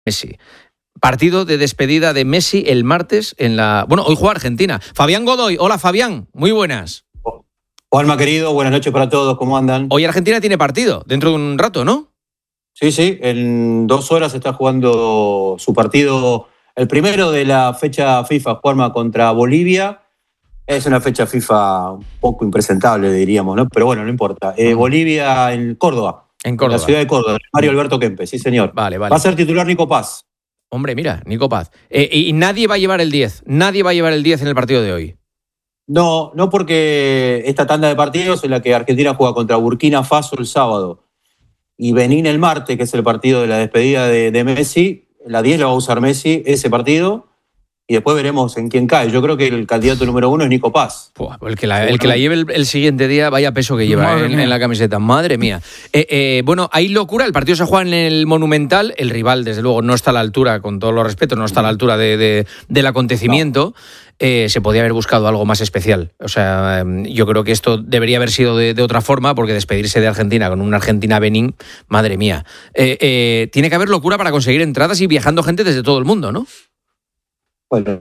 Messi. Partido de despedida de Messi el martes en la... Bueno, hoy juega Argentina. Fabián Godoy. Hola, Fabián. Muy buenas. Juanma, querido, buenas noches para todos. ¿Cómo andan? Hoy Argentina tiene partido, dentro de un rato, ¿no? Sí. En 2 horas está jugando su partido, el primero de la fecha FIFA, Juanma, contra Bolivia. Es una fecha FIFA un poco impresentable, diríamos, ¿no? Pero bueno, no importa. Bolivia en Córdoba. En Córdoba. En la ciudad de Córdoba. Mario Alberto Kempes, sí, señor. Vale. Va a ser titular Nico Paz. Hombre, mira, Nico Paz. Y nadie va a llevar el 10. Nadie va a llevar el 10 en el partido de hoy. No porque esta tanda de partidos en la que Argentina juega contra Burkina Faso el sábado y Benín el martes, que es el partido de la despedida de Messi, la 10 la va a usar Messi, ese partido, y después veremos en quién cae. Yo creo que el candidato número 1 es Nico Paz. El que la lleve el siguiente día, vaya peso que lleva en la camiseta. Madre mía. Bueno, hay locura. El partido se juega en el Monumental. El rival, desde luego, no está a la altura, con todos los respetos, no está a la altura del acontecimiento. No. Se podía haber buscado algo más especial. O sea, yo creo que esto debería haber sido de otra forma, porque despedirse de Argentina con una Argentina-Benín, madre mía. Tiene que haber locura para conseguir entradas y viajando gente desde todo el mundo, ¿no? Bueno,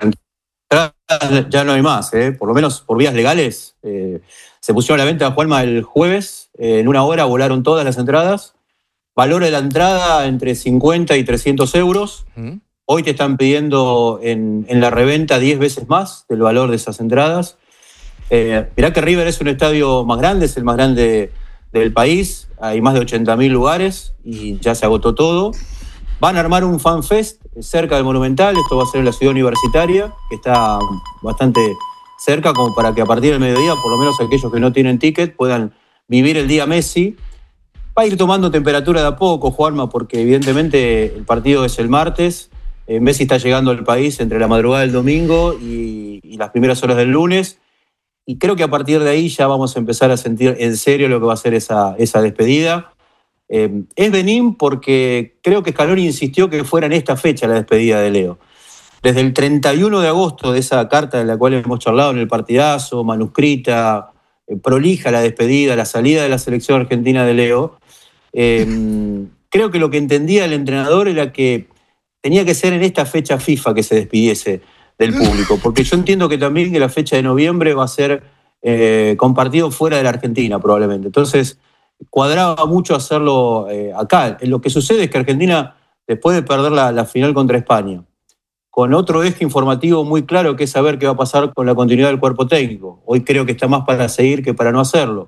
ya no hay más, por lo menos por vías legales. Se pusieron a la venta, Juanma, el jueves. En 1 hora volaron todas las entradas. Valor de la entrada entre 50 y 300 euros. Hoy te están pidiendo en la reventa 10 veces más del valor de esas entradas. Mirá que River es un estadio más grande, es el más grande del país. Hay más de 80.000 lugares y ya se agotó todo. Van a armar un fanfest cerca del Monumental. Esto va a ser en la ciudad universitaria, que está bastante cerca, como para que a partir del mediodía, por lo menos aquellos que no tienen ticket, puedan vivir el día Messi. Va a ir tomando temperatura de a poco, Juanma, porque evidentemente el partido es el martes. Messi está llegando al país entre la madrugada del domingo y las primeras horas del lunes. Y creo que a partir de ahí ya vamos a empezar a sentir en serio lo que va a ser esa despedida. Es Benín porque creo que Scaloni insistió que fuera en esta fecha la despedida de Leo. Desde el 31 de agosto, de esa carta de la cual hemos charlado en el partidazo, manuscrita, prolija la despedida, la salida de la selección argentina de Leo, creo que lo que entendía el entrenador era que tenía que ser en esta fecha FIFA que se despidiese del público, porque yo entiendo que también que la fecha de noviembre va a ser compartido fuera de la Argentina probablemente. Entonces, cuadraba mucho hacerlo acá. Lo que sucede es que Argentina, después de perder la final contra España, con otro eje informativo muy claro que es saber qué va a pasar con la continuidad del cuerpo técnico. Hoy creo que está más para seguir que para no hacerlo.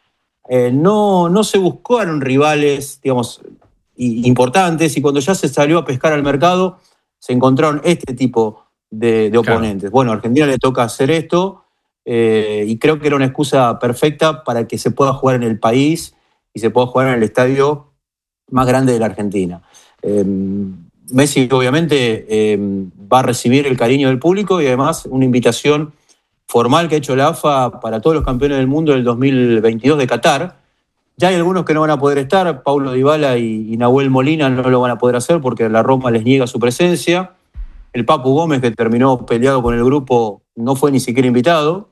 No se buscaron rivales, digamos, importantes, y cuando ya se salió a pescar al mercado, se encontraron este tipo de oponentes. Claro. Bueno, a Argentina le toca hacer esto, y creo que era una excusa perfecta para que se pueda jugar en el país y se pueda jugar en el estadio más grande de la Argentina. Messi obviamente va a recibir el cariño del público y además una invitación formal que ha hecho la AFA para todos los campeones del mundo del 2022 de Qatar. Ya hay algunos que no van a poder estar, Paulo Dybala y Nahuel Molina no lo van a poder hacer porque la Roma les niega su presencia. El Papu Gómez, que terminó peleado con el grupo, no fue ni siquiera invitado.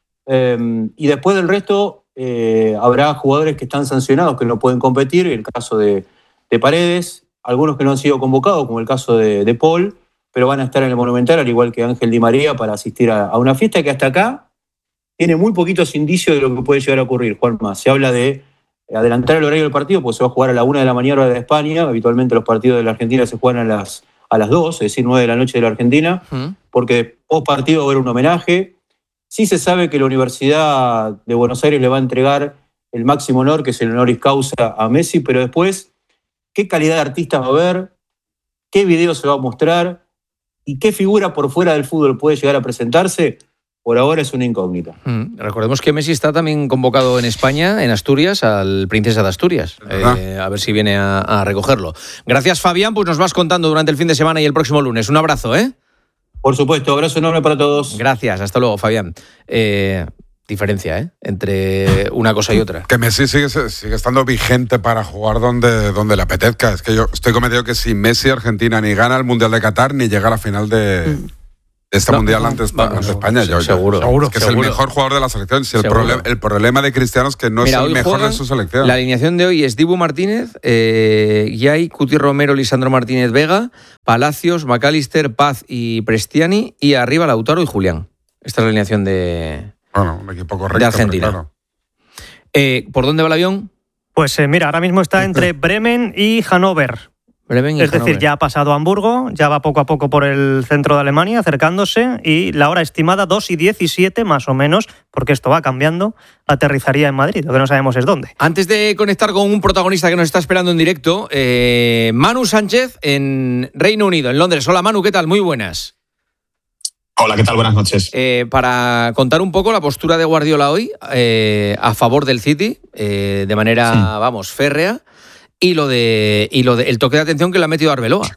Y después del resto habrá jugadores que están sancionados que no pueden competir, el caso de Paredes, algunos que no han sido convocados, como el caso de Paul, pero van a estar en el Monumental, al igual que Ángel Di María, para asistir a una fiesta que hasta acá tiene muy poquitos indicios de lo que puede llegar a ocurrir, Juanma. Se habla de adelantar el horario del partido, pues se va a jugar a la 1 de la mañana hora de España. Habitualmente los partidos de la Argentina se juegan a las 2, es decir, 9 de la noche de la Argentina, porque post partido va a haber un homenaje. Sí se sabe que la Universidad de Buenos Aires le va a entregar el máximo honor, que es el honoris causa a Messi, pero después, ¿qué calidad de artistas va a haber? ¿Qué video se va a mostrar? ¿Y qué figura por fuera del fútbol puede llegar a presentarse? Por ahora es una incógnita. Recordemos que Messi está también convocado en España, en Asturias, al Princesa de Asturias. A ver si viene a recogerlo. Gracias, Fabián. Pues nos vas contando durante el fin de semana y el próximo lunes. Un abrazo, ¿eh? Por supuesto, abrazo enorme para todos. Gracias, hasta luego, Fabián. Diferencia, entre una cosa y otra. Que Messi sigue estando vigente para jugar donde le apetezca. Es que yo estoy convencido que si Messi Argentina ni gana el Mundial de Qatar ni llega a la final de Mundial ante España. Seguro. Es que es el mejor jugador de la selección. Si el problema de Cristiano es que no es el mejor de su selección. La alineación de hoy es Dibu Martínez, Yai, Cuti Romero, Lisandro Martínez Vega, Palacios, McAllister, Paz y Prestiani, y arriba Lautaro y Julián. Esta es la alineación un equipo correcto, de Argentina. Claro. ¿Por dónde va el avión? Pues mira, ahora mismo está entre Bremen y Hannover. Es decir, ya ha pasado a Hamburgo, ya va poco a poco por el centro de Alemania, acercándose, y la hora estimada 2:17 más o menos, porque esto va cambiando, aterrizaría en Madrid, lo que no sabemos es dónde. Antes de conectar con un protagonista que nos está esperando en directo, Manu Sánchez en Reino Unido, en Londres. Hola Manu, ¿qué tal? Muy buenas. Hola, ¿qué tal? Buenas noches. Para contar un poco la postura de Guardiola hoy a favor del City, de manera, férrea, y lo de el toque de atención que le ha metido Arbeloa.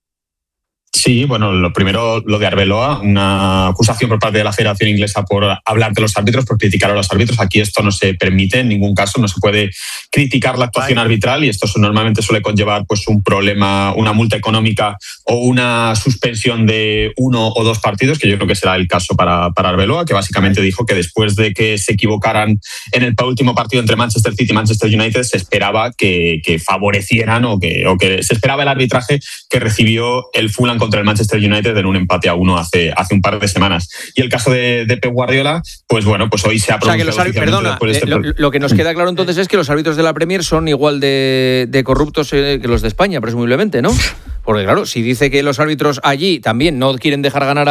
Sí, bueno, lo primero, lo de Arbeloa, una acusación por parte de la Federación Inglesa por hablar de los árbitros, por criticar a los árbitros. Aquí esto no se permite en ningún caso, no se puede criticar la actuación arbitral, y esto normalmente suele conllevar pues un problema, una multa económica o una suspensión de 1 o 2 partidos, que yo creo que será el caso para Arbeloa, que básicamente dijo que después de que se equivocaran en el último partido entre Manchester City y Manchester United, se esperaba que favorecieran o que se esperaba el arbitraje que recibió el Fulham contra el Manchester United en un empate a 1 hace un par de semanas. Y el caso de Pep Guardiola, pues bueno, pues hoy se ha pronunciado. Lo que nos queda claro entonces es que los árbitros de la Premier son igual de corruptos que los de España, presumiblemente, ¿no? Porque claro, si dice que los árbitros allí también no quieren dejar ganar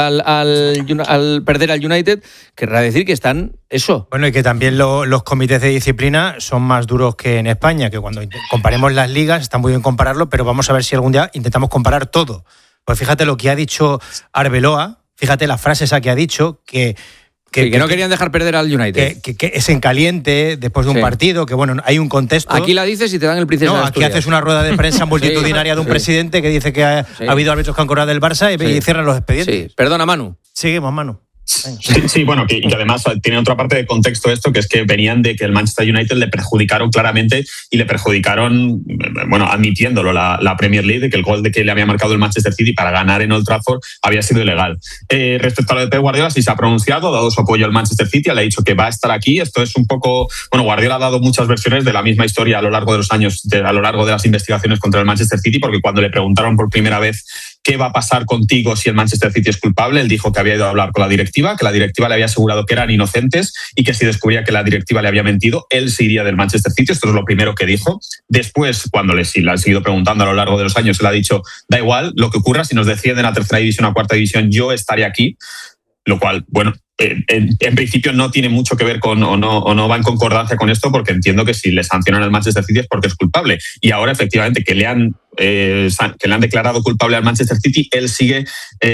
al perder al United, querrá decir que están eso. Bueno, y que también los comités de disciplina son más duros que en España, que cuando comparemos las ligas está muy bien compararlo, pero vamos a ver si algún día intentamos comparar todo. Pues fíjate lo que ha dicho Arbeloa, fíjate la frase esa que ha dicho, que no querían dejar perder al United. Que es en caliente después de un partido, que bueno, hay un contexto. Aquí la dices y te dan el Princesa de Asturias. Aquí haces una rueda de prensa multitudinaria de un presidente que dice que ha habido árbitros que han cobrado del Barça y cierran los expedientes. Sí. Perdona, Manu. Seguimos, Manu. Sí, bueno, y además tiene otra parte de contexto esto, que es que venían de que el Manchester United le perjudicaron claramente, y le perjudicaron, bueno, admitiéndolo, la Premier League, de que el gol de que le había marcado el Manchester City para ganar en Old Trafford había sido ilegal. Respecto a lo de Pep Guardiola, sí se ha pronunciado, ha dado su apoyo al Manchester City, le ha dicho que va a estar aquí. Esto es un poco, bueno, Guardiola ha dado muchas versiones de la misma historia a lo largo de los años, a lo largo de las investigaciones contra el Manchester City, porque cuando le preguntaron por primera vez ¿qué va a pasar contigo si el Manchester City es culpable?, él dijo que había ido a hablar con la directiva, que la directiva le había asegurado que eran inocentes y que si descubría que la directiva le había mentido, él se iría del Manchester City. Esto es lo primero que dijo. Después, cuando le han seguido preguntando a lo largo de los años, él ha dicho, da igual lo que ocurra, si nos descienden a tercera división o a cuarta división, yo estaré aquí. Lo cual, bueno, en principio no tiene mucho que ver con o no va en concordancia con esto, porque entiendo que si le sancionan al Manchester City es porque es culpable. Y ahora, efectivamente, que le han declarado culpable al Manchester City, él sigue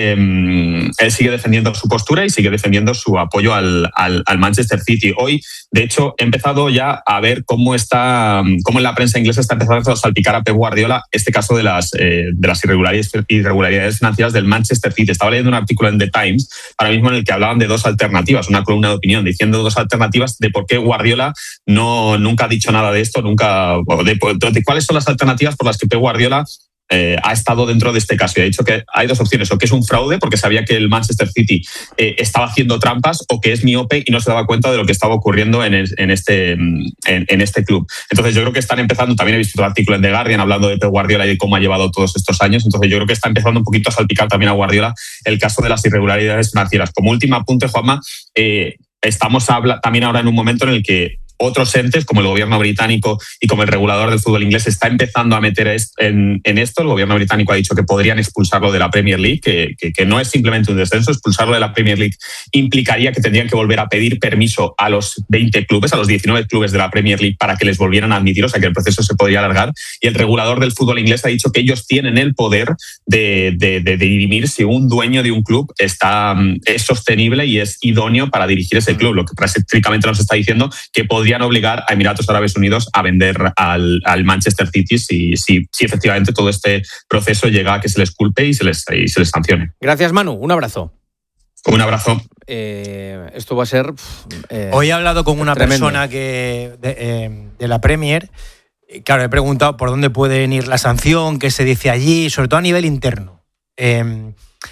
defendiendo su postura y sigue defendiendo su apoyo al Manchester City. Hoy, de hecho, he empezado ya a ver cómo en la prensa inglesa está empezando a salpicar a Pep Guardiola este caso de las irregularidades financieras del Manchester City. Estaba leyendo un artículo en The Times ahora mismo en el que hablaban de 2 alternativas, una columna de opinión diciendo 2 alternativas de por qué Guardiola nunca ha dicho nada de esto, de cuáles son las alternativas por las que Pep Guardiola ha estado dentro de este caso, y ha dicho que hay 2 opciones: o que es un fraude porque sabía que el Manchester City estaba haciendo trampas, o que es miope y no se daba cuenta de lo que estaba ocurriendo en este club. Entonces yo creo que están empezando, también he visto un artículo en The Guardian hablando de Pep Guardiola y de cómo ha llevado todos estos años, entonces yo creo que está empezando un poquito a salpicar también a Guardiola el caso de las irregularidades financieras. Como último apunte, Juanma, estamos también ahora en un momento en el que otros entes, como el gobierno británico y como el regulador del fútbol inglés, está empezando a meter en esto. El gobierno británico ha dicho que podrían expulsarlo de la Premier League, que no es simplemente un descenso. Expulsarlo de la Premier League implicaría que tendrían que volver a pedir permiso a los 20 clubes, a los 19 clubes de la Premier League, para que les volvieran a admitir, o sea que el proceso se podría alargar. Y el regulador del fútbol inglés ha dicho que ellos tienen el poder de dirimir si un dueño de un club es sostenible y es idóneo para dirigir ese club. Lo que prácticamente nos está diciendo que podrían obligar a Emiratos Árabes Unidos a vender al Manchester City si efectivamente todo este proceso llega a que se les culpe y se les sancione. Gracias, Manu. Un abrazo. Un abrazo. Esto va a ser... Hoy he hablado con una tremendo. persona de la Premier. Claro, he preguntado por dónde puede ir la sanción, qué se dice allí, sobre todo a nivel interno.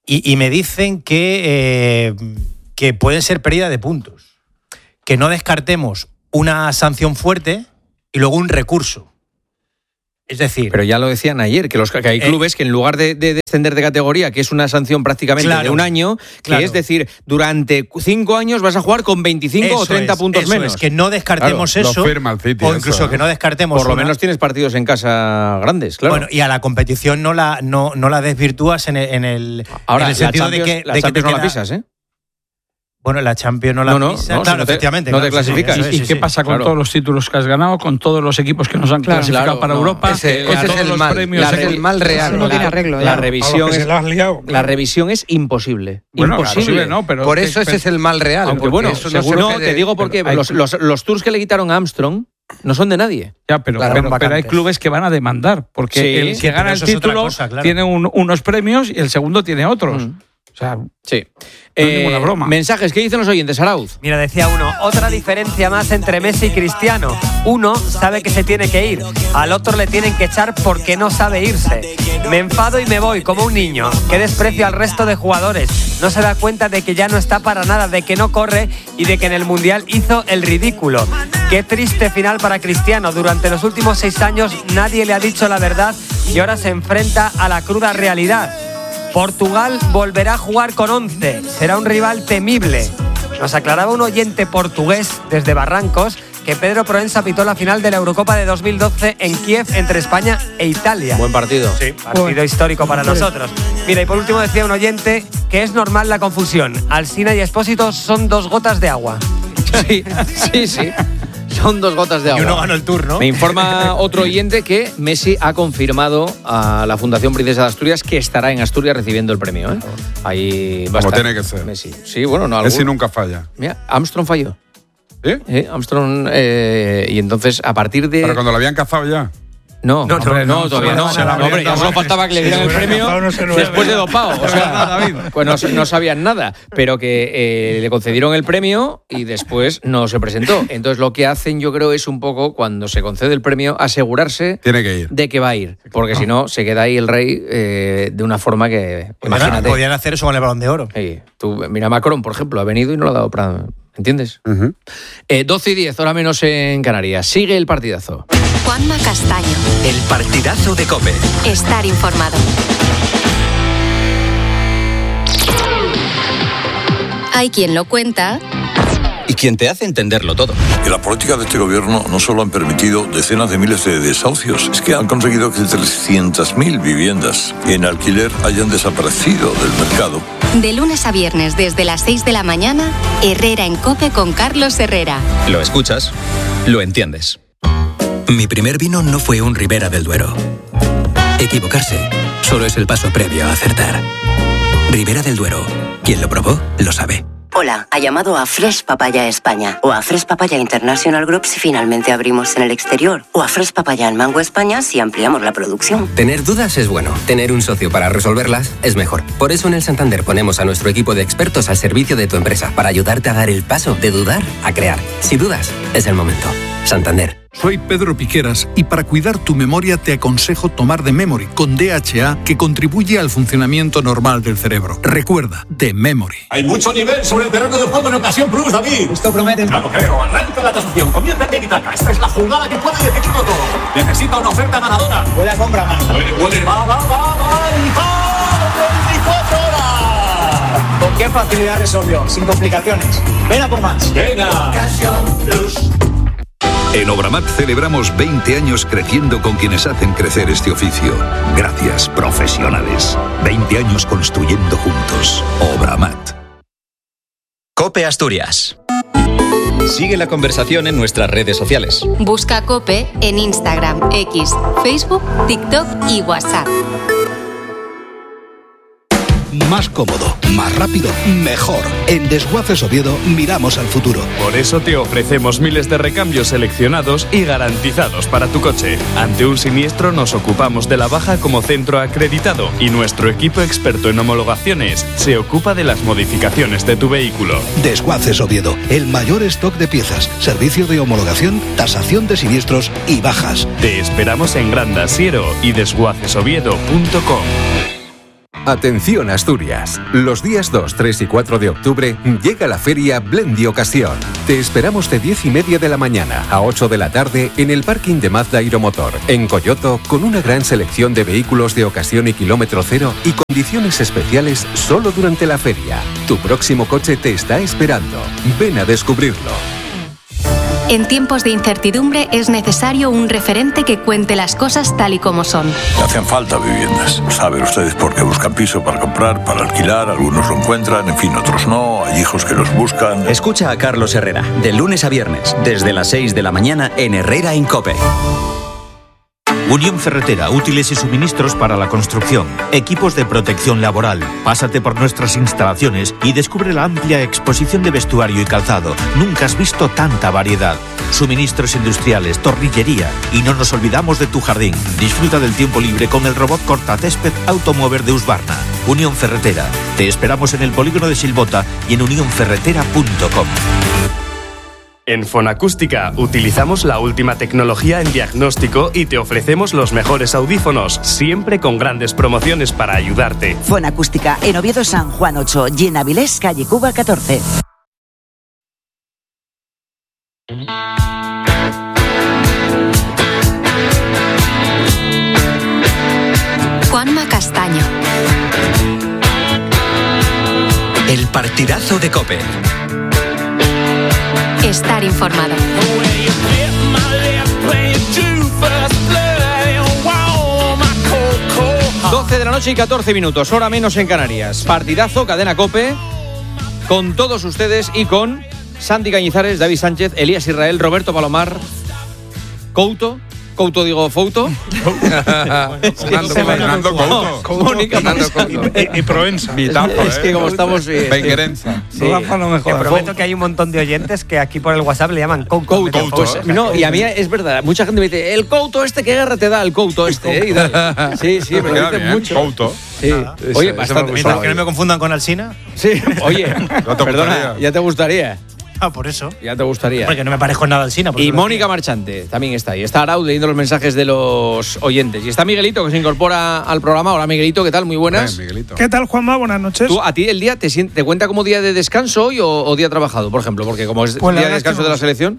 Y me dicen que puede ser pérdida de puntos. Que no descartemos una sanción fuerte y luego un recurso. Es decir... Pero ya lo decían ayer, que hay clubes que en lugar de descender de categoría, que es una sanción prácticamente de un año, que es decir, durante 5 años vas a jugar con 25 o 30 puntos menos. Es que no descartemos eso. Lo firma el City, o incluso que no descartemos... Por lo menos tienes partidos en casa grandes, claro. Bueno, y a la competición no la desvirtúas en el sentido de que... La Champions no la pisas, ¿eh? Bueno, la Champions no la pisa. Claro, efectivamente. No te clasificas. ¿Y qué pasa con todos los títulos que has ganado, con todos los equipos que nos han clasificado para Europa? Ese es el mal. Premios, ese es el mal real. No tiene arreglo. La revisión es imposible. Bueno, imposible. No, pero por eso ese es el mal real. Aunque bueno, te digo porque los tours que le quitaron a Armstrong no son de nadie. Ya, pero hay clubes que van a demandar, porque el que gana el título tiene unos premios y el segundo tiene otros. O sea, sí. No es ninguna broma. Mensajes, ¿qué dicen los oyentes, Arauz? Mira, decía uno, otra diferencia más entre Messi y Cristiano. Uno sabe que se tiene que ir, al otro le tienen que echar porque no sabe irse. Me enfado y me voy, como un niño. Qué desprecio al resto de jugadores. No se da cuenta de que ya no está para nada, de que no corre y de que en el Mundial hizo el ridículo. Qué triste final para Cristiano. Durante los últimos 6 años nadie le ha dicho la verdad y ahora se enfrenta a la cruda realidad. Portugal volverá a jugar con 11. Será un rival temible. Nos aclaraba un oyente portugués desde Barrancos que Pedro Proença pitó la final de la Eurocopa de 2012 en Kiev entre España e Italia. Buen partido. Sí, partido histórico para nosotros. Mira, y por último decía un oyente que es normal la confusión. Alsina y Expósito son 2 gotas de agua. Sí. Son 2 gotas de agua. Y uno ganó el Tour, ¿no? Me informa otro oyente que Messi ha confirmado a la Fundación Princesa de Asturias que estará en Asturias recibiendo el premio, ¿eh? Ahí va a estar. Como tiene que ser. Messi. Sí, bueno, no. Messi nunca falla. Mira, Armstrong falló. ¿Sí? Armstrong, y entonces a partir de... Pero cuando lo habían cazado ya. No, todavía no. Hombre, ya solo faltaba que le dieran el premio después de dopado. O sea, pues no sabían nada. Pero que le concedieron el premio y después no se presentó. Entonces lo que hacen, yo creo, es un poco, cuando se concede el premio, asegurarse de que va a ir. Porque si no, se queda ahí el rey de una forma que... Imagínate. Podían hacer eso con el Balón de Oro. Sí. Mira, Macron, por ejemplo, ha venido y no lo ha dado para... ¿Entiendes? 12:10, hora menos en Canarias. Sigue el partidazo. Juanma Castaño. El partidazo de COPE. Estar informado. Hay quien lo cuenta. Y quien te hace entenderlo todo. Y la política de este gobierno no solo han permitido decenas de miles de desahucios, es que han conseguido que 300.000 viviendas en alquiler hayan desaparecido del mercado. De lunes a viernes desde las 6 de la mañana, Herrera en COPE con Carlos Herrera. Lo escuchas, lo entiendes. Mi primer vino no fue un Ribera del Duero. Equivocarse solo es el paso previo a acertar. Ribera del Duero. Quien lo probó, lo sabe. Hola, ha llamado a Fresh Papaya España o a Fresh Papaya International Group si finalmente abrimos en el exterior o a Fresh Papaya en Mango España si ampliamos la producción. Tener dudas es bueno, tener un socio para resolverlas es mejor. Por eso en el Santander ponemos a nuestro equipo de expertos al servicio de tu empresa para ayudarte a dar el paso de dudar a crear. Si dudas, es el momento. Santander. Soy Pedro Piqueras y para cuidar tu memoria te aconsejo tomar The Memory con DHA que contribuye al funcionamiento normal del cerebro. Recuerda, The Memory. Hay mucho nivel sobre el terreno de juego en Ocasión Plus, David. Esto promete. Claro, creo. Arranca la tasación. Comienza Tiki-Taka. Esta es la jugada que puede decidirlo todo. Necesita una oferta ganadora. Buena compra, man. Puede. Va. 24 horas. ¿Con qué facilidad resolvió? Sin complicaciones. Ven a por más. Venga. Ocasión Plus. En Obramat celebramos 20 años creciendo con quienes hacen crecer este oficio. Gracias, profesionales. 20 años construyendo juntos. Obramat. COPE Asturias. Sigue la conversación en nuestras redes sociales. Busca COPE en Instagram, X, Facebook, TikTok y WhatsApp. Más cómodo, más rápido, mejor. En Desguaces Oviedo miramos al futuro. Por eso te ofrecemos miles de recambios seleccionados y garantizados para tu coche. Ante un siniestro nos ocupamos de la baja como centro acreditado y nuestro equipo experto en homologaciones se ocupa de las modificaciones de tu vehículo. Desguaces Oviedo, el mayor stock de piezas, servicio de homologación, tasación de siniestros y bajas. Te esperamos en Granda Siero y desguacesoviedo.com. Atención Asturias, los días 2, 3 y 4 de octubre llega la feria Blendi Ocasión. Te esperamos de 10:30 de la mañana a 8 de la tarde en el parking de Mazda Aeromotor, en Coyoto, con una gran selección de vehículos de ocasión y kilómetro cero y condiciones especiales solo durante la feria. Tu próximo coche te está esperando. Ven a descubrirlo. En tiempos de incertidumbre es necesario un referente que cuente las cosas tal y como son. Hacen falta viviendas. Saben ustedes por qué buscan piso para comprar, para alquilar. Algunos lo encuentran, en fin, otros no. Hay hijos que los buscan. Escucha a Carlos Herrera, de lunes a viernes, desde las 6 de la mañana en Herrera en COPE. Unión Ferretera, útiles y suministros para la construcción, equipos de protección laboral. Pásate por nuestras instalaciones y descubre la amplia exposición de vestuario y calzado. Nunca has visto tanta variedad. Suministros industriales, torrillería y no nos olvidamos de tu jardín. Disfruta del tiempo libre con el robot cortacésped Automover de Husqvarna. Unión Ferretera. Te esperamos en el polígono de Silbota y en unionferretera.com. En Fonacústica utilizamos la última tecnología en diagnóstico y te ofrecemos los mejores audífonos, siempre con grandes promociones para ayudarte. Fonacústica en Oviedo San Juan 8 y en Avilés, calle Cuba 14. Juanma Castaño. El partidazo de COPE. Estar informado. 12 de la noche y 14 minutos, hora menos en Canarias. Partidazo, cadena COPE, con todos ustedes y con Santi Cañizares, David Sánchez, Elías Israel, Roberto Palomar, Couto digo Fouto. Fernando Couto. Mónica y Provenza. Es que como estamos... Benguerenza. Sí. Te prometo que hay un montón de oyentes que aquí por el WhatsApp le llaman Couto. No, y a mí es verdad, mucha gente me dice, el Couto este, ¿qué guerra te da el Couto este? Sí, me lo dicen mucho. Couto. Sí. Oye, bastante. Que no me confundan con Alsina. Sí, oye, perdona, ya te gustaría. Por eso. Ya te gustaría. Porque no me parezco nada al Sina. Y Mónica Marchante también está ahí. Está Araud leyendo los mensajes de los oyentes. Y está Miguelito, que se incorpora al programa. Hola, Miguelito, ¿qué tal? Muy buenas. Miguelito. ¿Qué tal, Juanma? Buenas noches. ¿Tú, a ti el día te cuenta como día de descanso hoy o día trabajado, por ejemplo? Porque como es pues día de descanso de la selección.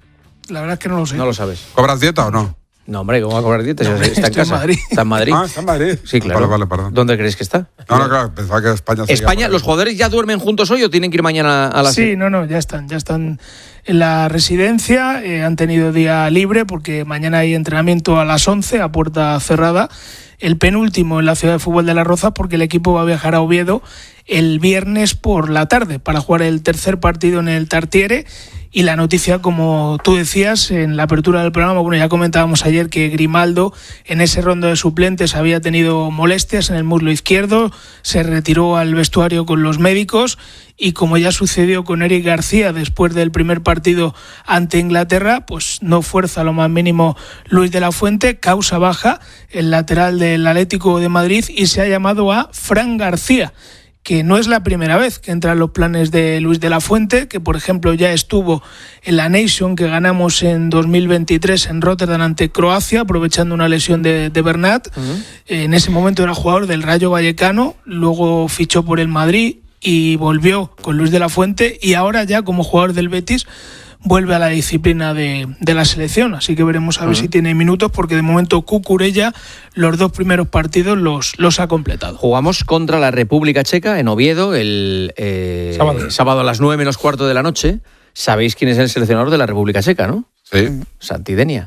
La verdad es que no lo sé. No lo sabes. ¿Cobras dieta o no? No, hombre, ¿cómo va a cobrar dieta? Está en casa. Está en Madrid. Está en Madrid. Sí, claro. Vale, perdón. ¿Dónde crees que está? No, claro, pensaba que España... ¿Los jugadores ya duermen juntos hoy o tienen que ir mañana a la... Sí, no, ya están en la residencia, han tenido día libre porque mañana hay entrenamiento a las 11 a puerta cerrada, el penúltimo en la ciudad de fútbol de Las Rozas, porque el equipo va a viajar a Oviedo el viernes por la tarde para jugar el tercer partido en el Tartiere. Y la noticia, como tú decías en la apertura del programa, bueno, ya comentábamos ayer que Grimaldo en ese rondo de suplentes había tenido molestias en el muslo izquierdo, se retiró al vestuario con los médicos y como ya sucedió con Eric García después del primer partido ante Inglaterra, pues no fuerza lo más mínimo Luis de la Fuente, causa baja el lateral del Atlético de Madrid y se ha llamado a Fran García, que no es la primera vez que entra en los planes de Luis de la Fuente, que por ejemplo ya estuvo en la Nation que ganamos en 2023 en Rotterdam ante Croacia, aprovechando una lesión de Bernat. En ese momento era jugador del Rayo Vallecano, luego fichó por el Madrid y volvió con Luis de la Fuente y ahora ya como jugador del Betis vuelve a la disciplina de la selección, así que veremos a ver si tiene minutos, porque de momento Cucurella los dos primeros partidos los ha completado. Jugamos contra la República Checa en Oviedo el sábado a las 9 menos cuarto de la noche. ¿Sabéis quién es el seleccionador de la República Checa, no? Sí. Santidenia.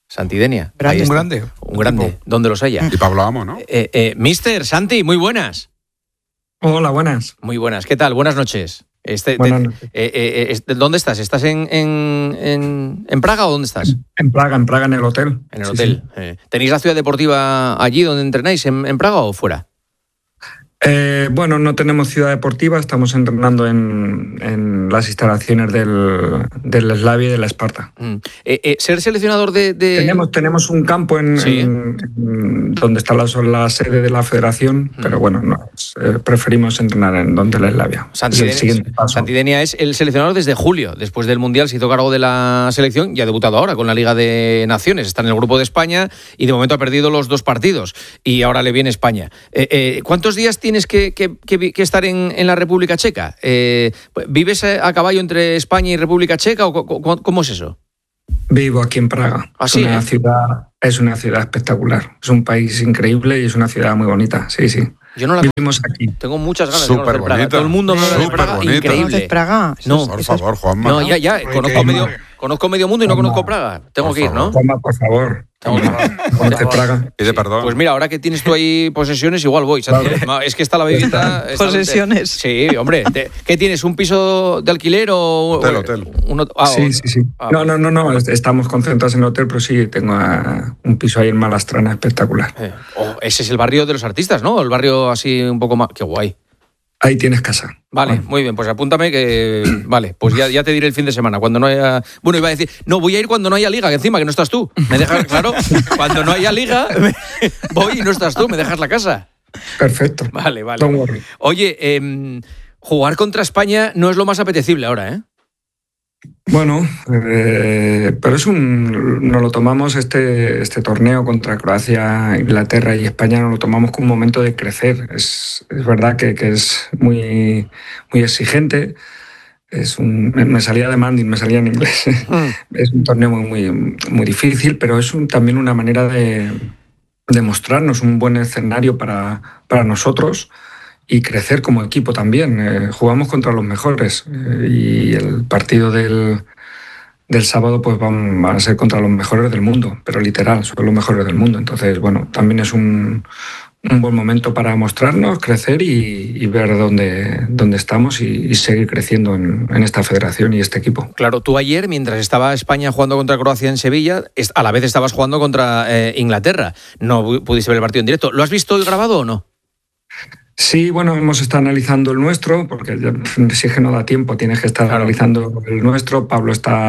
Un grande. Donde los haya. Y Pablo Amo, ¿no? Mister, Santi, muy buenas. Hola, buenas. Muy buenas. ¿Qué tal? Buenas noches. ¿Dónde estás? ¿Estás en Praga o dónde estás? En Praga, en el hotel. En el hotel. Sí. ¿Tenéis la ciudad deportiva allí donde entrenáis, en Praga o fuera? Bueno, no tenemos ciudad deportiva, estamos entrenando en las instalaciones del Slavia y de la Esparta. Ser seleccionador de... Tenemos un campo donde está la sede de la federación, pero bueno, preferimos entrenar en donde la Slavia. Santidenia es el seleccionador desde julio, después del Mundial se hizo cargo de la selección y ha debutado ahora con la Liga de Naciones, está en el grupo de España y de momento ha perdido los 2 partidos y ahora le viene España. ¿Cuántos días tienes que estar en la República Checa? ¿Vives a caballo entre España y República Checa o cómo es eso? Vivo aquí en Praga. ¿Sí? Es una ciudad espectacular. Es un país increíble y es una ciudad muy bonita. Sí, sí. Yo no la vivimos aquí. Tengo muchas ganas de conocer Praga. Todo el mundo me habla de Praga. Bonita. Increíble. Praga? No, por favor, Juanma. No, ya. Conozco medio mundo y no conozco Praga. Tengo que ir, ¿no? Juanma, por favor. Conoce Praga. Pide perdón. Pues mira, ahora que tienes tú ahí posesiones, igual voy. Es que está la bebida. Posesiones. Sí, hombre. ¿Qué tienes? ¿Un piso de alquiler o...? Hotel. Sí. No. Estamos concentrados en el hotel, pero sí, tengo un piso ahí en Malastrana espectacular. Ese es el barrio de los artistas, ¿no? El barrio así un poco más... Qué guay. Ahí tienes casa. Vale, muy bien, pues apúntame que... Vale, pues ya te diré el fin de semana, cuando no haya... Bueno, iba a decir, no, voy a ir cuando no haya liga, que encima que no estás tú. Me dejas, claro, cuando no haya liga, voy y no estás tú, me dejas la casa. Perfecto. Vale. Oye, jugar contra España no es lo más apetecible ahora, ¿eh? Bueno, pero nos lo tomamos este torneo contra Croacia, Inglaterra y España, nos lo tomamos como un momento de crecer. Es verdad que es muy, muy exigente. Me salía demanding, me salía en inglés. Es un torneo muy, muy difícil, pero es también una manera de mostrarnos un buen escenario para nosotros y crecer como equipo también. Jugamos contra los mejores y el partido del sábado pues van a ser contra los mejores del mundo, pero literal, son los mejores del mundo. Entonces, bueno, también es un buen momento para mostrarnos, crecer y ver dónde estamos y seguir creciendo en esta federación y este equipo. Claro, tú ayer, mientras estaba España jugando contra Croacia en Sevilla, a la vez estabas jugando contra Inglaterra. No pudiste ver el partido en directo. ¿Lo has visto hoy grabado o no? Sí, bueno, hemos estado analizando el nuestro, porque si es que no da tiempo, tienes que estar analizando el nuestro. Pablo,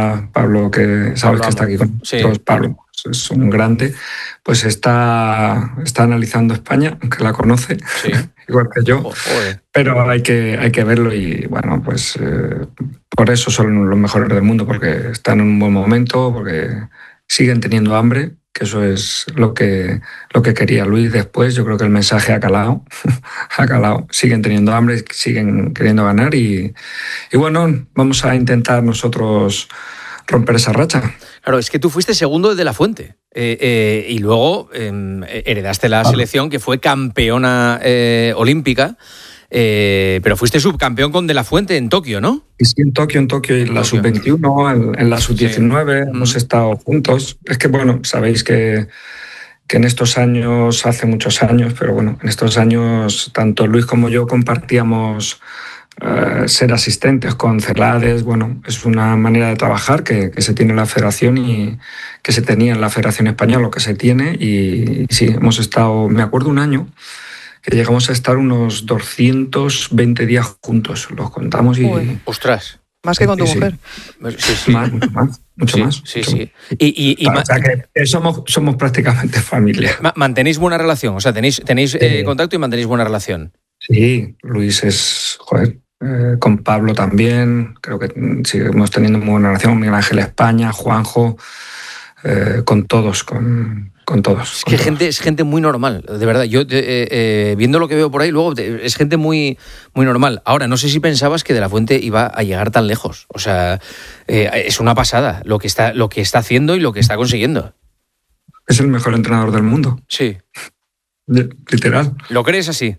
que sabes que está aquí con nosotros, Pablo es un grande, pues está analizando España, aunque la conoce, igual que yo, pero hay que verlo y bueno, pues por eso son los mejores del mundo, porque están en un buen momento, porque siguen teniendo hambre, que eso es lo que quería Luis después. Yo creo que el mensaje ha calado, siguen teniendo hambre, siguen queriendo ganar y bueno, vamos a intentar nosotros romper esa racha. Claro, es que tú fuiste segundo de De La Fuente y luego heredaste la selección que fue campeona olímpica. Pero fuiste subcampeón con De La Fuente en Tokio, ¿no? Sí, en Tokio, y en la sub-21, en la sub-19, hemos estado juntos. Es que, bueno, sabéis que en estos años, hace muchos años, pero bueno, en estos años tanto Luis como yo compartíamos ser asistentes con Celades. Bueno, es una manera de trabajar que se tiene en la federación y que se tenía en la Federación Española, lo que se tiene. Y sí, hemos estado, me acuerdo un año, que llegamos a estar unos 220 días juntos, los contamos y... Uy. ¡Ostras! Más que con tu mujer. Sí. Mucho más. Sí. O sea que somos prácticamente familia. ¿Mantenéis buena relación? O sea, tenéis contacto y mantenéis buena relación. Sí, Luis es... con Pablo también, creo que seguimos teniendo muy buena relación, con Miguel Ángel España, Juanjo, con todos, con todos. Es que es gente muy normal, de verdad. Yo, viendo lo que veo por ahí, luego es gente muy, muy normal. Ahora, no sé si pensabas que De La Fuente iba a llegar tan lejos. O sea, es una pasada lo que está haciendo y lo que está consiguiendo. Es el mejor entrenador del mundo. Sí. Literal. ¿Lo crees así?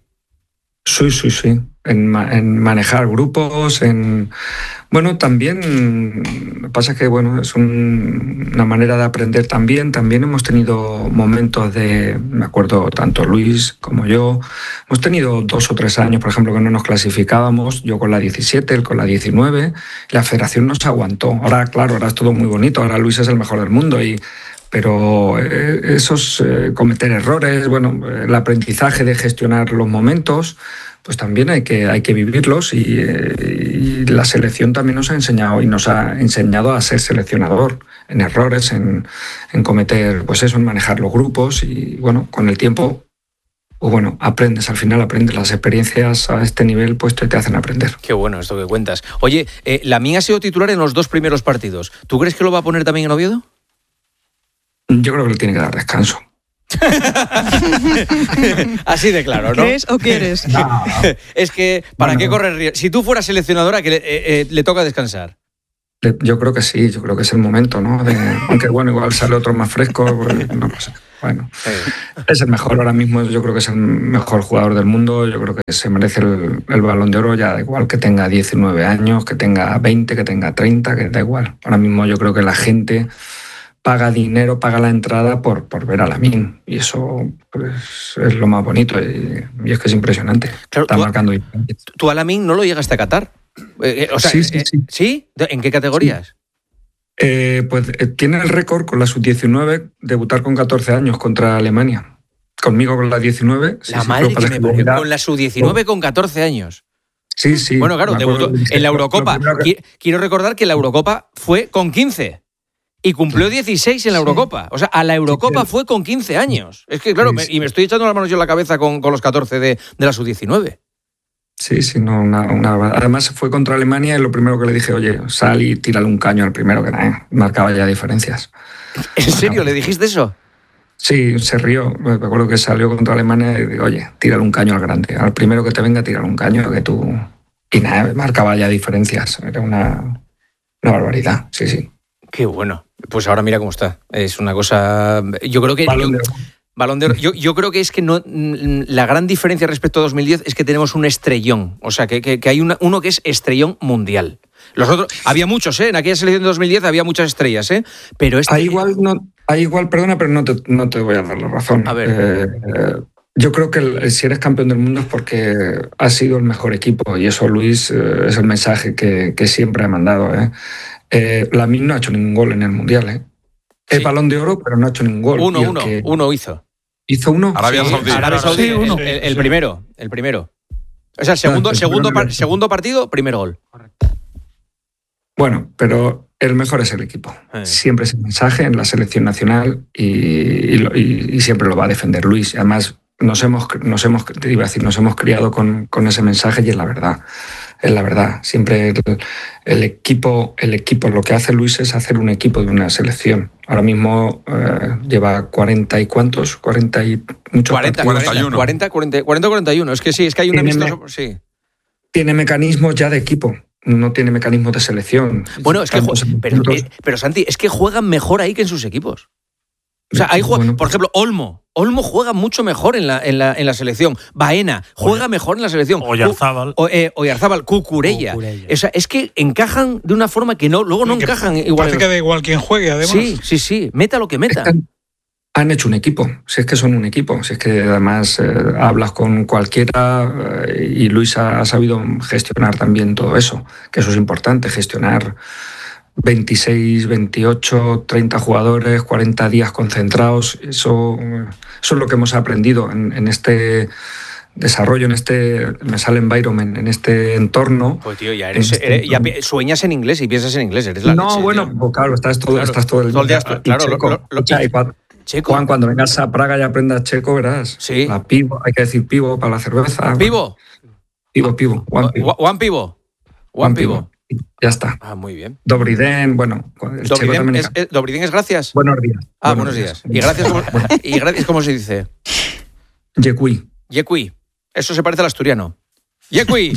Sí. En manejar grupos, bueno, también pasa que bueno, es una manera de aprender también. También hemos tenido momentos me acuerdo, tanto Luis como yo, hemos tenido 2 o 3 años, por ejemplo, que no nos clasificábamos, yo con la 17, él con la 19, la federación nos aguantó. Ahora, claro, ahora es todo muy bonito, ahora Luis es el mejor del mundo pero esos cometer errores, bueno, el aprendizaje de gestionar los momentos, pues también hay que vivirlos y la selección también nos ha enseñado a ser seleccionador en errores, en cometer, pues eso, en manejar los grupos y bueno, con el tiempo, pues bueno, aprendes las experiencias a este nivel, pues te hacen aprender. Qué bueno esto que cuentas. Oye, Lamine ha sido titular en los 2 primeros partidos. ¿Tú crees que lo va a poner también en Oviedo? Yo creo que le tiene que dar descanso. Así de claro, ¿no? ¿Crees o quieres? No. Es que, ¿para qué correr riesgo? Si tú fueras seleccionadora, que le toca descansar. Yo creo que sí, yo creo que es el momento, ¿no? Aunque bueno, igual sale otro más fresco, no lo sé. Bueno, es el mejor ahora mismo, yo creo que es el mejor jugador del mundo, yo creo que se merece el Balón de Oro, ya da igual que tenga 19 años, que tenga 20, que tenga 30, que da igual. Ahora mismo yo creo que la gente paga dinero, paga la entrada por ver a Lamine, y eso pues, es lo más bonito y es que es impresionante. Claro, está marcando. ¿Tú a Lamine no lo llegaste a catar? O sea, sí. ¿Sí? ¿En qué categorías? Pues tiene el récord con la sub-19 debutar con 14 años contra Alemania. Conmigo con la 19. La madre que me parió, con la sub-19 con 14 años. Sí, sí. Bueno, claro, debutó en la Eurocopa. Quiero recordar que la Eurocopa fue con 15 y cumplió 16 en la Eurocopa. O sea, a la Eurocopa fue con 15 años. Es que, claro, y me estoy echando las manos yo en la cabeza con los 14 de la sub-19. Sí, no, además fue contra Alemania y lo primero que le dije, oye, sal y tírale un caño al primero, que marcaba ya diferencias. ¿En serio? ¿Le dijiste eso? Sí, se rió. Me acuerdo que salió contra Alemania y digo, oye, tírale un caño al grande. Al primero que te venga, tírale un caño, que tú... Y nada, marcaba ya diferencias. Era una barbaridad, sí. Qué bueno. Pues ahora mira cómo está. Es una cosa... Yo creo que... Balón de Oro. Yo creo que es que no, la gran diferencia respecto a 2010 es que tenemos un estrellón. O sea, que hay uno que es estrellón mundial. Los otros, había muchos, en aquella selección de 2010 había muchas estrellas, pero este... Hay igual, perdona, pero no te voy a dar la razón. A ver. Yo creo que si eres campeón del mundo es porque has sido el mejor equipo, y eso, Luis, es el mensaje que siempre ha mandado. Lamine no ha hecho ningún gol en el Mundial, Es Balón de Oro, pero no ha hecho ningún gol. Uno hizo. ¿Hizo uno? Arabia Saudí. Sí, uno. El primero. O sea, segundo partido, primer gol. Bueno, pero el mejor es el equipo. Siempre es el mensaje en la selección nacional y siempre lo va a defender Luis. Además, nos hemos criado con ese mensaje y es la verdad. Es la verdad. Siempre el equipo, lo que hace Luis es hacer un equipo de una selección. Ahora mismo lleva 40 y cuántos, 40 y muchos. 41. Es que sí, es que hay un amistoso. Sí. Tiene mecanismos ya de equipo. No tiene mecanismos de selección. Bueno, es que pero Santi, es que juegan mejor ahí que en sus equipos. O sea, por ejemplo, Olmo juega mucho mejor en la selección. Baena juega mejor en la selección. Oyarzábal, Cucurella. O sea, es que encajan de una forma que luego no encajan igual. Parece que da igual quien juegue, además. Sí. Meta lo que meta. Han hecho un equipo. Si es que son un equipo. Si es que además hablas con cualquiera y Luis ha sabido gestionar también todo eso. Que eso es importante, gestionar 26, 28, 30 jugadores, 40 días concentrados. Eso es lo que hemos aprendido en este desarrollo, me sale environment, en este entorno. Pues tío, ya sueñas en inglés y piensas en inglés. Eres la leche, bueno, pues claro, estás todo el día. Checo. Juan, cuando vengas a Praga y aprendas checo, verás. Sí. Pivo, hay que decir pivo para la cerveza. ¿Pivo? Pivo. One pivo. Ya está. Muy bien. Dobrý den, bueno. Dobrý den es gracias. Buenos días. Buenos días. ¿Y gracias cómo se dice? Yekui. Eso se parece al asturiano. Yekui.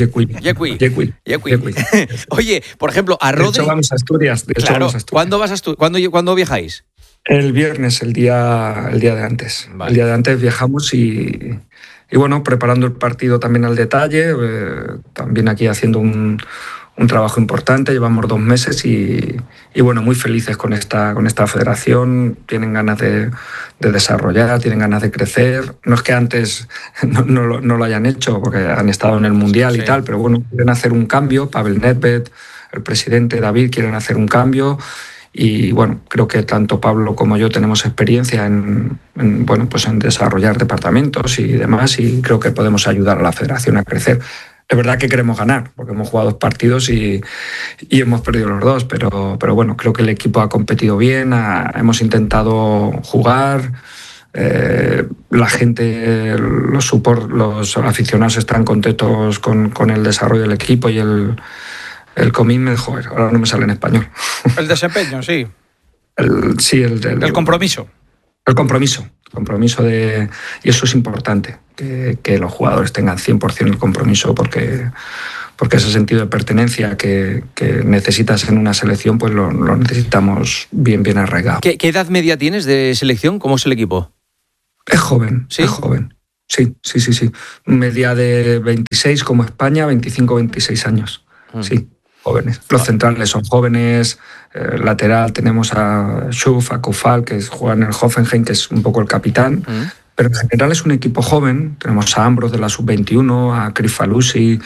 Oye, por ejemplo, a Rodri... De hecho, vamos a Asturias. ¿Cuándo viajáis? El viernes, el día de antes. Vale. El día de antes viajamos y bueno, preparando el partido también al detalle, también aquí haciendo un trabajo importante, llevamos 2 meses y bueno, muy felices con esta federación, tienen ganas de desarrollar, tienen ganas de crecer. No es que antes no lo hayan hecho, porque han estado en el Mundial y tal, pero bueno, quieren hacer un cambio. Pavel Nedved, el presidente David, quieren hacer un cambio Y bueno, creo que tanto Pablo como yo tenemos experiencia en desarrollar departamentos y demás, y creo que podemos ayudar a la federación a crecer. Es verdad que queremos ganar, porque hemos jugado 2 partidos y hemos perdido los 2, pero bueno, creo que el equipo ha competido bien, hemos intentado jugar, la gente, los aficionados están contentos con el desarrollo del equipo y el commitment, joder, ahora no me sale en español. El desempeño, sí. El compromiso. El compromiso y eso es importante, que los jugadores tengan 100% el compromiso, porque ese sentido de pertenencia que necesitas en una selección, pues lo necesitamos bien arraigado. ¿Qué edad media tienes de selección? ¿Cómo es el equipo? Es joven, ¿sí? Es joven. Sí. Media de 26 como España, 25-26 años. Sí, jóvenes. Los centrales son jóvenes, lateral tenemos a Schuf, a Koufal, que juega en el Hoffenheim, que es un poco el capitán, pero en general es un equipo joven. Tenemos a Ambros de la Sub-21, a Crifalusi.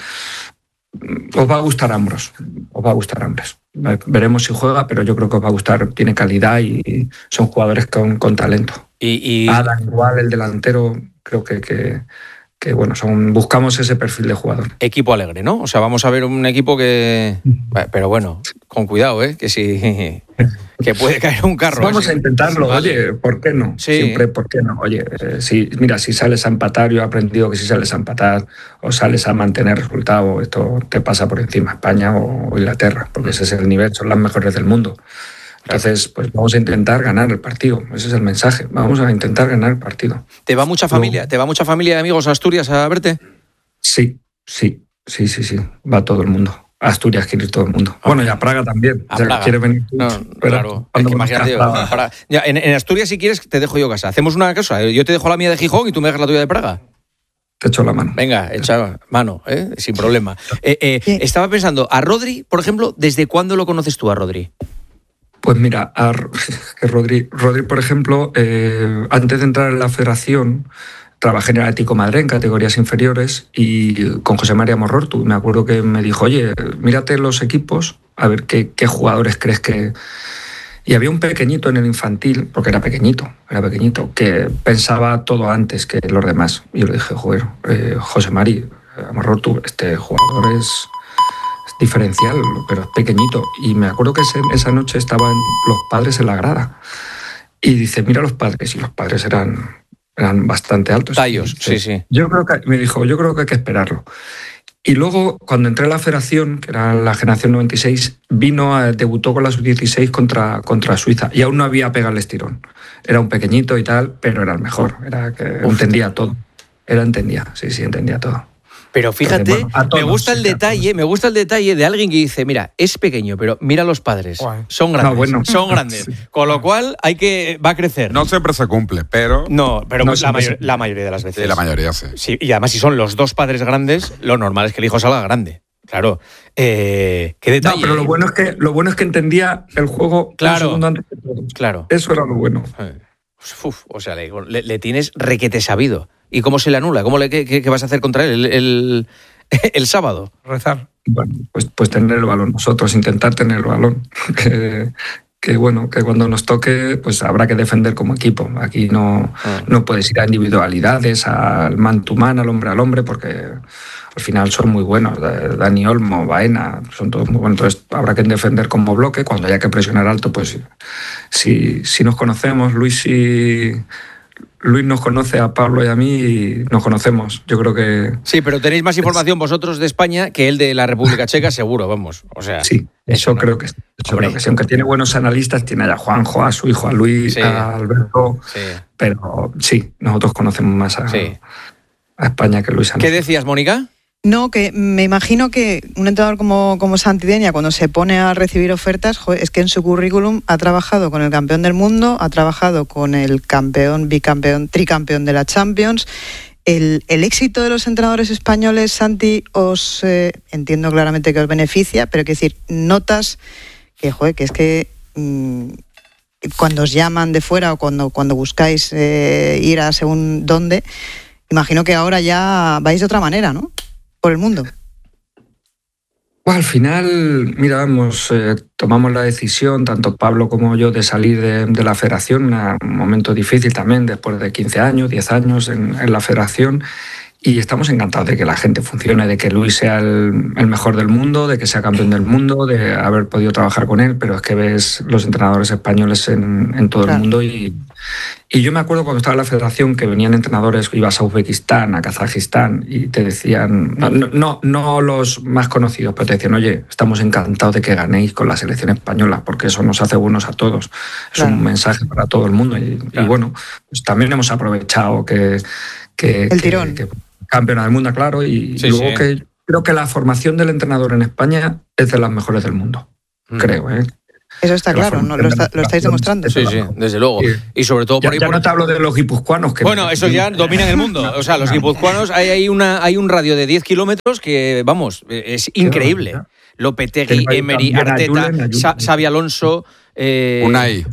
Os va a gustar Ambros. Veremos si juega, pero yo creo que os va a gustar. Tiene calidad y son jugadores con talento. Adam, igual, el delantero, creo que bueno, buscamos ese perfil de jugador. Equipo alegre, ¿no? O sea, vamos a ver un equipo que... Pero bueno, con cuidado, que si... que puede caer un carro. Vamos a intentarlo, vale. Oye, ¿por qué no? Sí. Siempre, ¿por qué no? Oye, si sales a empatar, yo he aprendido que si sales a empatar o sales a mantener resultado, esto te pasa por encima España o Inglaterra, porque ese es el nivel, son las mejores del mundo. Entonces, pues vamos a intentar ganar el partido. Ese es el mensaje. Vamos a intentar ganar el partido. ¿Te va mucha familia? ¿Te va mucha familia de amigos a Asturias a verte? Sí. Va todo el mundo. A Asturias quiere ir todo el mundo. Bueno, y a Praga también. A Praga. ¿Quieres venir tú? No, claro. Es que imagínate, en Asturias, si quieres, te dejo yo casa. Hacemos una cosa. Yo te dejo la mía de Gijón y tú me dejas la tuya de Praga. Te echo la mano. Venga, echa mano, sin problema. Estaba pensando, a Rodri, por ejemplo, ¿desde cuándo lo conoces tú a Rodri? Pues mira, Rodri, por ejemplo, antes de entrar en la federación, trabajé en el Atlético de Madrid en categorías inferiores y con José María Morrortu. Me acuerdo que me dijo, oye, mírate los equipos, a ver qué jugadores crees que... Y había un pequeñito en el infantil, porque era pequeñito, que pensaba todo antes que los demás. Y yo le dije, joder, José María Morrortu, este jugador es diferencial, pero es pequeñito. Y me acuerdo que esa noche estaban los padres en la grada. Y dice, mira los padres. Y los padres eran bastante altos. Tallos, sí. Yo creo que hay que esperarlo. Y luego, cuando entré a la federación, que era la generación 96, debutó con la Sub-16 contra Suiza. Y aún no había pegado el estirón. Era un pequeñito y tal, pero era el mejor. Era que entendía todo. Entendía todo. Pero fíjate, me gusta el detalle de alguien que dice, mira, es pequeño, pero mira los padres, son grandes, son grandes. Con lo cual va a crecer. No siempre se cumple, pero... Pero la mayoría de las veces. Sí, la mayoría sí. Y además, si son los dos padres grandes, lo normal es que el hijo salga grande. Claro. ¿Qué detalle? No, pero lo bueno es que entendía el juego un segundo antes que todo. Claro. Eso era lo bueno. O sea, le tienes requete sabido. ¿Y cómo se le anula? ¿Qué vas a hacer contra él el sábado? Rezar. Bueno, pues tener el balón nosotros, intentar tener el balón. Que cuando nos toque, pues habrá que defender como equipo. Aquí no puedes ir a individualidades, al man to man, al hombre, porque al final son muy buenos. Dani Olmo, Baena, son todos muy buenos. Entonces habrá que defender como bloque. Cuando haya que presionar alto, pues si nos conocemos, Luis nos conoce a Pablo y a mí y nos conocemos. Yo creo que... Sí, pero tenéis más información vosotros de España que él de la República Checa, seguro, vamos. O sea, sí, eso creo que sí. Aunque tiene buenos analistas, tiene a Juanjo, a su hijo, a Luis, a Alberto. Sí. Pero sí, nosotros conocemos más a España que Luis. ¿Qué decías, Mónica? No, que me imagino que un entrenador como Santidenia, cuando se pone a recibir ofertas, es que en su currículum ha trabajado con el campeón del mundo, ha trabajado con el campeón, bicampeón, tricampeón de la Champions. El éxito de los entrenadores españoles, Santi, entiendo claramente que os beneficia, pero quiero decir, notas que es que cuando os llaman de fuera o cuando buscáis ir a según dónde, imagino que ahora ya vais de otra manera, ¿no? Por el mundo. Pues al final, mira, tomamos la decisión, tanto Pablo como yo, de salir de la federación, un momento difícil también, después de 15 años, 10 años en la federación, y estamos encantados de que la gente funcione, de que Luis sea el mejor del mundo, de que sea campeón del mundo, de haber podido trabajar con él, pero es que ves los entrenadores españoles en todo el mundo y yo me acuerdo cuando estaba en la federación que venían entrenadores, ibas a Uzbekistán, a Kazajistán y te decían, no los más conocidos, pero te decían, oye, estamos encantados de que ganéis con la selección española porque eso nos hace buenos a todos. Es un mensaje para todo el mundo y bueno, pues también hemos aprovechado que el tirón. Que campeona del mundo, claro, y luego que creo que la formación del entrenador en España es de las mejores del mundo, creo, ¿eh? Eso está claro, ¿no? Lo estáis demostrando. Sí, desde luego. Sí. Y sobre todo por ahí... Ya no te hablo de los guipuzcoanos. Bueno, esos ya dominan el mundo. O sea, los guipuzcoanos, hay un radio de 10 kilómetros que, vamos, es increíble. Lopetegui, Emery, Arteta, Xabi Alonso... Unai.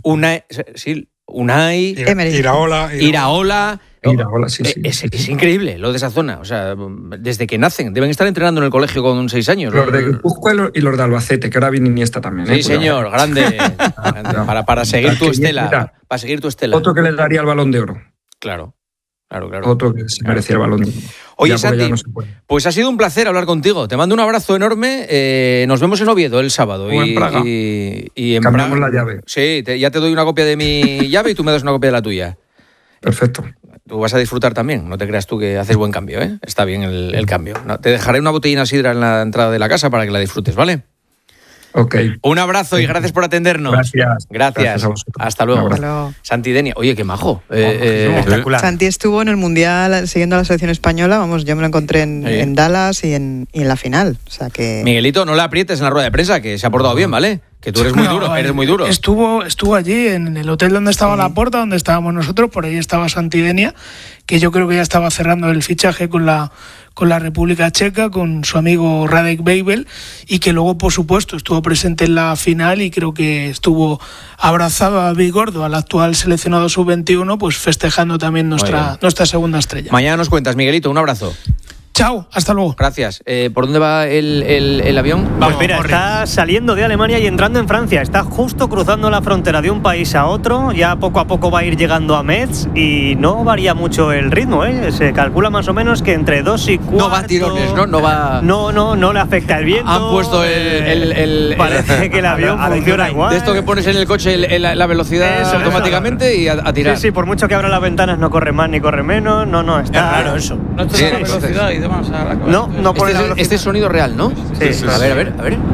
Unai... Emery. Iraola, sí. Es increíble lo de esa zona. O sea, desde que nacen, deben estar entrenando en el colegio con 6 años. Los de Guipúzcoa y los de Albacete, que ahora viene Iniesta también. Sí, señor, grande. Para seguir tu estela. Para seguir tu estela. Otro que le daría el Balón de Oro. Claro. Otro que se merecía el Balón de Oro. Oye, Santi, pues ha sido un placer hablar contigo. Te mando un abrazo enorme. Nos vemos en Oviedo el sábado. En Praga. Y en cambiamos Praga. La llave. Sí, ya te doy una copia de mi llave y tú me das una copia de la tuya. Perfecto. Tú vas a disfrutar también, no te creas tú que haces buen cambio, ¿eh? Está bien el cambio. No, te dejaré una botellina sidra en la entrada de la casa para que la disfrutes, ¿vale? Ok. Un abrazo y gracias por atendernos. Gracias. Hasta luego. Santi Denia. Oye, qué majo. Espectacular. Santi estuvo en el Mundial siguiendo a la selección española. Vamos, yo me lo encontré en Dallas y en la final. O sea que... Miguelito, no le aprietes en la rueda de prensa, que se ha portado bien, ¿vale? Que tú eres muy duro, eres muy duro. Estuvo allí, en el hotel donde estaba Laporta, donde estábamos nosotros, por ahí estaba Santi Denia, que yo creo que ya estaba cerrando el fichaje con la República Checa, con su amigo Radek Babel, y que luego, por supuesto, estuvo presente en la final y creo que estuvo abrazado a Bigordo, al actual seleccionado sub-21, pues festejando también nuestra segunda estrella. Mañana nos cuentas, Miguelito, un abrazo. Chao, hasta luego. Gracias. ¿Por dónde va el avión? Pues mira, está saliendo de Alemania y entrando en Francia. Está justo cruzando la frontera de un país a otro. Ya poco a poco va a ir llegando a Metz y no varía mucho el ritmo, ¿eh? Se calcula más o menos que entre 2 y 4. No va a tirones, ¿no? No va... No le afecta el viento. Han puesto Parece que el avión funciona igual. De esto que pones en el coche la velocidad automáticamente y a tirar. Sí, por mucho que abra las ventanas no corre más ni corre menos. No, está raro eso. No te da la velocidad y demás. No pone este es sonido real, ¿no? Sí. A ver.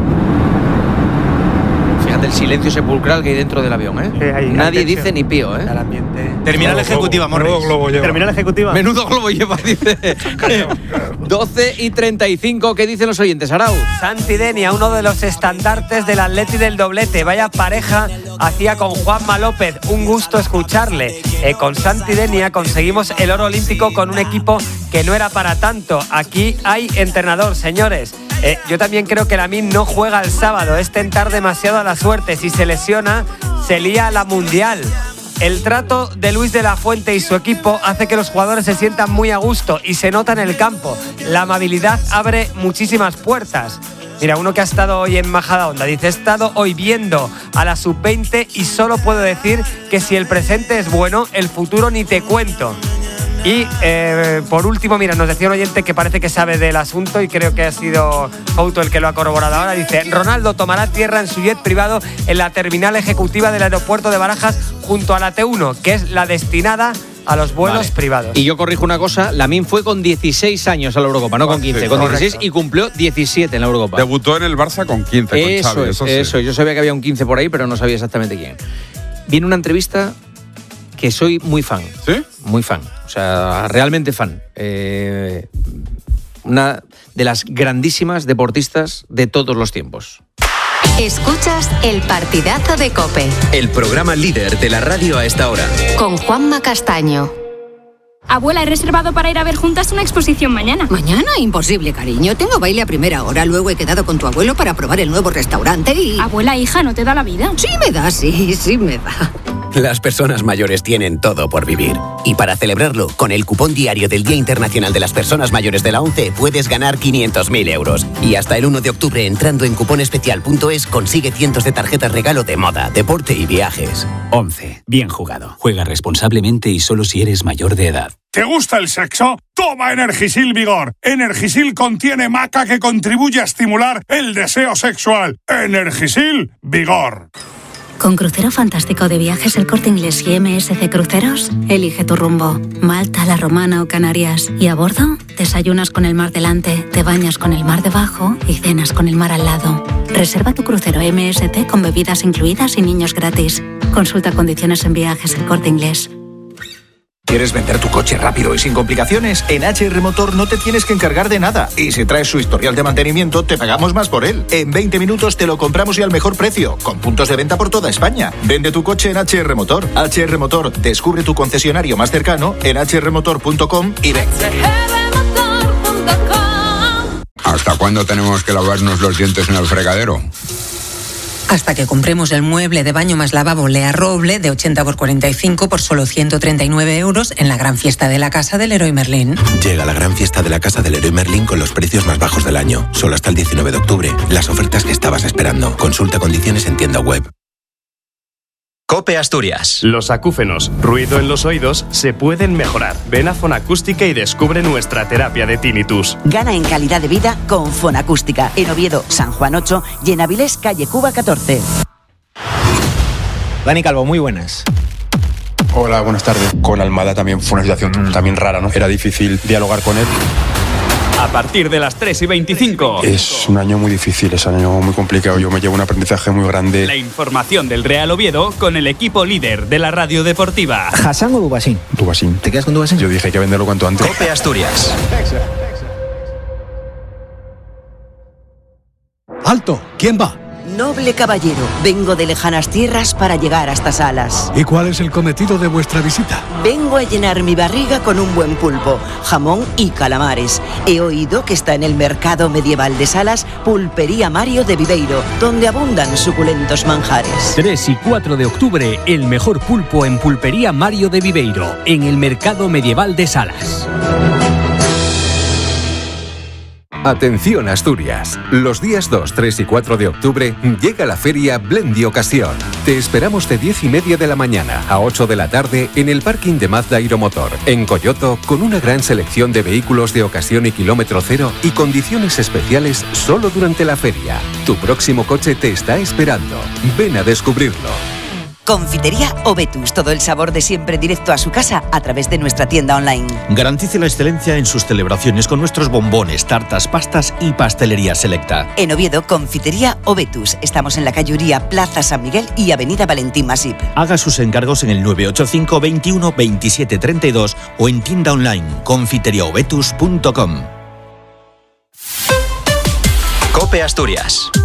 Fíjate el silencio sepulcral que hay dentro del avión, ¿eh? Sí, nadie dice ni pío, ¿eh? Terminal ejecutiva, Morris. Terminal ejecutiva. Menudo globo lleva, dice. 12:35, ¿qué dicen los oyentes, Arau? Santi Denia, uno de los estandartes del Atleti del doblete. Vaya pareja hacía con Juanma López. Un gusto escucharle. Con Santi Denia conseguimos el oro olímpico con un equipo que no era para tanto. Aquí hay entrenador, señores. Yo también creo que Lamine no juega el sábado. Es tentar demasiado a la suerte. Si se lesiona, se lía a la Mundial. El trato de Luis de la Fuente y su equipo hace que los jugadores se sientan muy a gusto y se nota en el campo. La amabilidad abre muchísimas puertas. Mira, uno que ha estado hoy en Majadahonda dice: he estado hoy viendo a la sub-20 y solo puedo decir que si el presente es bueno, el futuro ni te cuento. Y por último, mira, nos decía un oyente que parece que sabe del asunto y creo que ha sido Fouto el que lo ha corroborado ahora. Dice: Ronaldo tomará tierra en su jet privado en la terminal ejecutiva del aeropuerto de Barajas junto a la T1, que es la destinada a los vuelos privados. Y yo corrijo una cosa, Lamine fue con 16 años a la Eurocopa, no con 15, sí, con 16 y cumplió 17 en la Eurocopa. Debutó en el Barça con 15, eso con Xavi, eso, yo sabía que había un 15 por ahí, pero no sabía exactamente quién. Viene una entrevista que soy muy fan. ¿Sí? Muy fan, o sea, realmente fan. Una de las grandísimas deportistas de todos los tiempos. Escuchas El Partidazo de COPE. El programa líder de la radio a esta hora. Con Juanma Castaño. Abuela, he reservado para ir a ver juntas una exposición mañana. ¿Mañana? Imposible, cariño. Tengo baile a primera hora. Luego he quedado con tu abuelo para probar el nuevo restaurante y... Abuela, hija, ¿no te da la vida? Sí me da, sí me da. Las personas mayores tienen todo por vivir. Y para celebrarlo, con el cupón diario del Día Internacional de las Personas Mayores de la ONCE puedes ganar 500.000 euros. Y hasta el 1 de octubre, entrando en cuponespecial.es, consigue cientos de tarjetas regalo de moda, deporte y viajes. ONCE. Bien jugado. Juega responsablemente y solo si eres mayor de edad. ¿Te gusta el sexo? Toma Energisil Vigor. Energisil contiene maca que contribuye a estimular el deseo sexual. Energisil Vigor. Con Crucero Fantástico de Viajes El Corte Inglés y MSC Cruceros, elige tu rumbo. Malta, La Romana o Canarias. Y a bordo, desayunas con el mar delante, te bañas con el mar debajo y cenas con el mar al lado. Reserva tu crucero MSC con bebidas incluidas y niños gratis. Consulta condiciones en Viajes El Corte Inglés. ¿Quieres vender tu coche rápido y sin complicaciones? En HR Motor no te tienes que encargar de nada. Y si traes su historial de mantenimiento, te pagamos más por él. En 20 minutos te lo compramos y al mejor precio, con puntos de venta por toda España. Vende tu coche en HR Motor. HR Motor, descubre tu concesionario más cercano en hrmotor.com y ven. ¿Hasta cuándo tenemos que lavarnos los dientes en el fregadero? Hasta que compremos el mueble de baño más lavabo Lea Roble de 80 por 45 por solo 139 euros en la gran fiesta de la casa del Leroy Merlin. Llega la gran fiesta de la casa del Leroy Merlin con los precios más bajos del año. Solo hasta el 19 de octubre. Las ofertas que estabas esperando. Consulta condiciones en tienda web. COPE Asturias. Los acúfenos, ruido en los oídos, se pueden mejorar. Ven a Fonacústica y descubre nuestra terapia de tinnitus. Gana en calidad de vida con Fonacústica. En Oviedo, San Juan 8 y en Avilés, calle Cuba 14. Dani Calvo, muy buenas. Hola, buenas tardes. Con Almada también fue una situación también rara, ¿no? Era difícil dialogar con él. A partir de las 3:25. Es un año muy difícil, es un año muy complicado. Yo me llevo un aprendizaje muy grande. La información del Real Oviedo con el equipo líder de la radio deportiva. ¿Hassan o Dubasín? Dubasín. ¿Te quedas con Dubasín? Yo dije hay que venderlo cuanto antes. COPE Asturias. ¡Alto! ¿Quién va? Noble caballero, vengo de lejanas tierras para llegar hasta Salas. ¿Y cuál es el cometido de vuestra visita? Vengo a llenar mi barriga con un buen pulpo, jamón y calamares. He oído que está en el mercado medieval de Salas Pulpería Mario de Viveiro, donde abundan suculentos manjares. 3 y 4 de octubre, el mejor pulpo en Pulpería Mario de Viveiro, en el mercado medieval de Salas. Atención Asturias, los días 2, 3 y 4 de octubre llega la feria Blendi Ocasión. Te esperamos de 10:30 de la mañana a 8 de la tarde en el parking de Mazda Aeromotor, en Coyoto, con una gran selección de vehículos de ocasión y kilómetro cero y condiciones especiales solo durante la feria. Tu próximo coche te está esperando. Ven a descubrirlo. Confitería Ovetus, todo el sabor de siempre directo a su casa a través de nuestra tienda online. Garantice la excelencia en sus celebraciones con nuestros bombones, tartas, pastas y pastelería selecta. En Oviedo, Confitería Ovetus. Estamos en la calle Uría, Plaza San Miguel y Avenida Valentín Masip. Haga sus encargos en el 985 21 27 32 o en tienda online confiteriaovetus.com. COPE Asturias.